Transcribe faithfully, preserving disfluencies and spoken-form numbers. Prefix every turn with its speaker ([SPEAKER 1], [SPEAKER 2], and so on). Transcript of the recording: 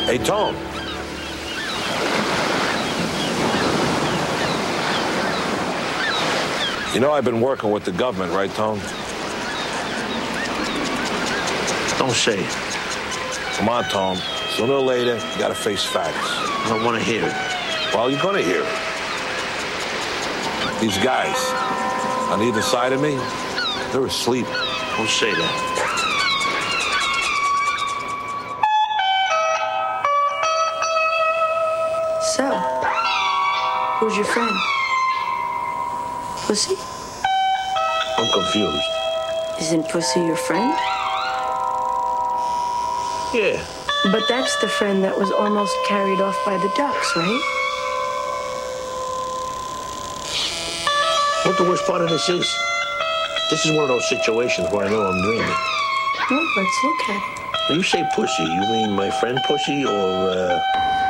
[SPEAKER 1] Hey, Tone. You know I've been working with the government, right, Tone?
[SPEAKER 2] Don't say it.
[SPEAKER 1] Come on, Tone. Sooner or later, you gotta face facts.
[SPEAKER 2] I don't want to hear it.
[SPEAKER 1] Well, you're gonna hear it. These guys, on either side of me, they're asleep.
[SPEAKER 2] Don't say that.
[SPEAKER 3] So, who's your friend? Pussy?
[SPEAKER 2] I'm confused.
[SPEAKER 3] Isn't Pussy your friend?
[SPEAKER 2] Yeah.
[SPEAKER 3] But that's the friend that was almost carried off by the ducks, right?
[SPEAKER 2] What the worst part of this is? This is one of those situations where I know I'm dreaming.
[SPEAKER 3] Well, let's look at it.
[SPEAKER 2] When you say pussy, you mean my friend Pussy or, uh...